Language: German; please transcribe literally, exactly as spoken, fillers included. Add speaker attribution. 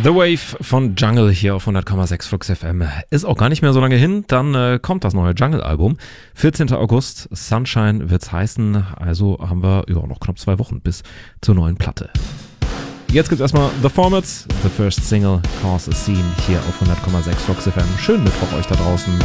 Speaker 1: The Wave von Jungle hier auf hundert Komma sechs Flux F M. Ist auch gar nicht mehr so lange hin, dann äh, kommt das neue Jungle-Album. vierzehnten August, Sunshine wird's heißen, also haben wir ja noch knapp zwei Wochen bis zur neuen Platte. Jetzt gibt's erstmal The Formats, the first single, Cause a Scene hier auf hundert Komma sechs Flux F M. Schönen Mittwoch euch da draußen.